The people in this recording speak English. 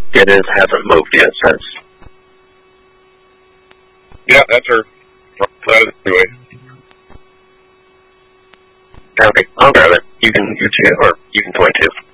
It hasn't moved yet since. Yeah, that's her. Right of the freeway. Okay, I'll grab it. You can, or you can 22.